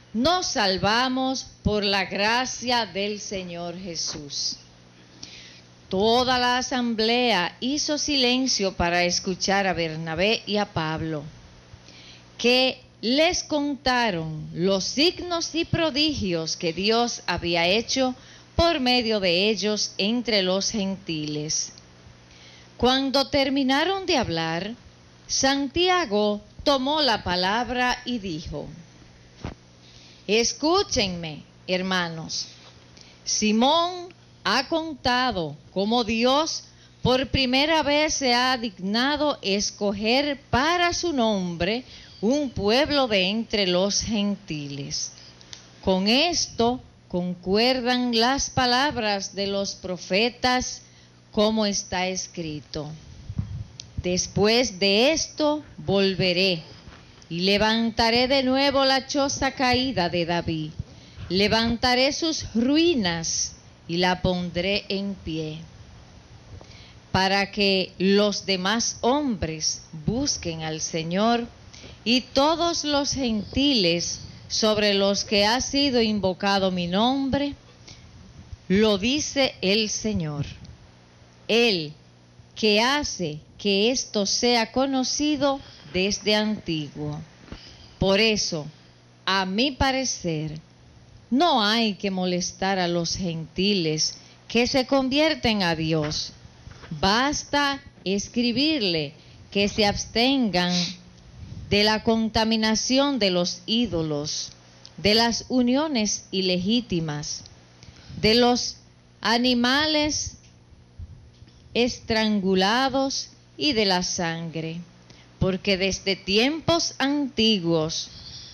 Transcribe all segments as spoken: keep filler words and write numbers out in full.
nos salvamos por la gracia del Señor Jesús. Toda la asamblea hizo silencio para escuchar a Bernabé y a Pablo, que les contaron los signos y prodigios que Dios había hecho por medio de ellos entre los gentiles. Cuando terminaron de hablar, Santiago tomó la palabra y dijo: Escúchenme, hermanos. Simón ha contado cómo Dios por primera vez se ha dignado escoger para su nombre un pueblo de entre los gentiles. Con esto concuerdan las palabras de los profetas, como está escrito: Después de esto volveré y levantaré de nuevo la choza caída de David. Levantaré sus ruinas y la pondré en pie, para que los demás hombres busquen al Señor y todos los gentiles sobre los que ha sido invocado mi nombre, lo dice el Señor, Él que hace que esto sea conocido desde antiguo. Por eso, a mi parecer, no hay que molestar a los gentiles que se convierten a Dios. Basta escribirle que se abstengan de la contaminación de los ídolos, de las uniones ilegítimas, de los animales estrangulados y de la sangre, porque desde tiempos antiguos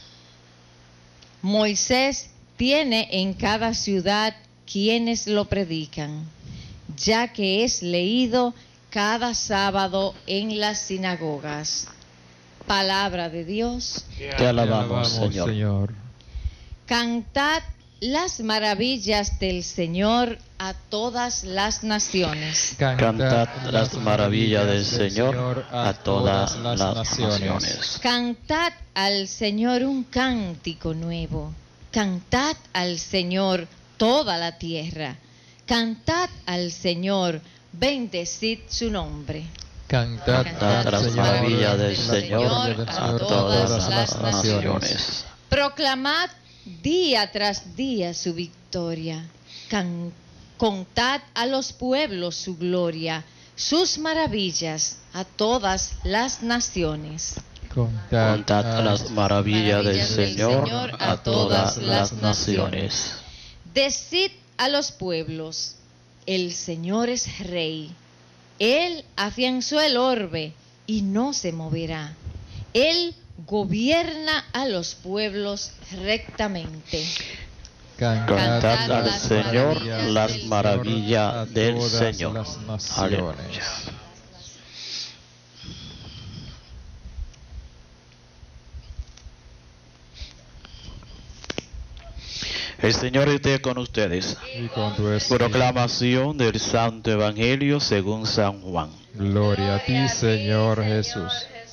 Moisés tiene en cada ciudad quienes lo predican, ya que es leído cada sábado en las sinagogas. Palabra de Dios. Te alabamos, Señor. Señor. Cantad las maravillas del Señor a todas las naciones. Cantad las maravillas del Señor a todas las naciones. Cantad al Señor un cántico nuevo. Cantad al Señor toda la tierra. Cantad al Señor, bendecid su nombre. Cantad, Cantad las maravillas del Señor a todas las naciones. Proclamad día tras día su victoria. Can- contad a los pueblos su gloria, sus maravillas a todas las naciones. Contad las maravillas del Señor a todas las naciones. Decid a los pueblos: el Señor es Rey. Él afianzó el orbe y no se moverá. Él gobierna a los pueblos rectamente. Cantad al Señor las maravillas del Señor. Aleluya. El Señor esté con ustedes. Y con tu espíritu. Proclamación del Santo Evangelio según San Juan. Gloria a ti, Señor Jesús.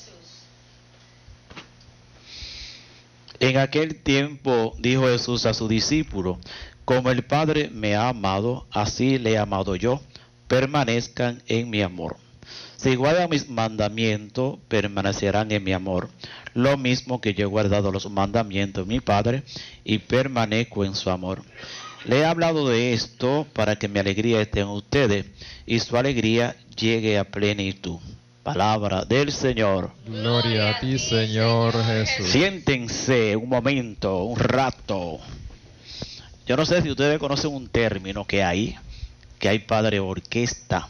En aquel tiempo dijo Jesús a su discípulo: como el Padre me ha amado, así le he amado yo. Permanezcan en mi amor. Si guardan mis mandamientos, permanecerán en mi amor, lo mismo que yo he guardado los mandamientos de mi Padre y permanezco en su amor. Le he hablado de esto para que mi alegría esté en ustedes y su alegría llegue a plenitud. Palabra del Señor. Gloria a ti, Señor Jesús. Siéntense un momento, un rato. Yo no sé si ustedes conocen un término que hay, que hay padre orquesta.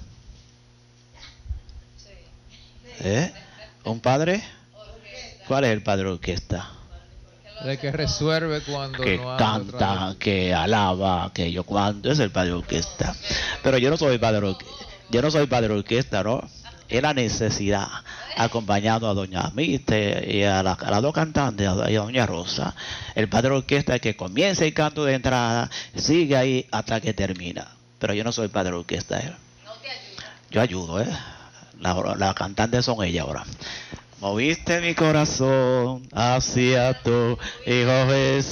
¿Eh? ¿Un padre? ¿Cuál es el padre orquesta? El que resuelve cuando Que no hay canta, otra- que alaba, que yo cuando es el padre orquesta. Pero yo no soy padre orquesta, yo no soy padre orquesta, ¿no? Es la necesidad, acompañando a doña Mite y a, la, a las dos cantantes, a, y a doña Rosa. El padre orquesta es que comienza el canto de entrada, sigue ahí hasta que termina. Pero yo no soy padre orquesta, ¿eh? Yo ayudo, ¿eh? Las la cantantes son ellas ahora. Moviste mi corazón hacia tu Hijo Jesús.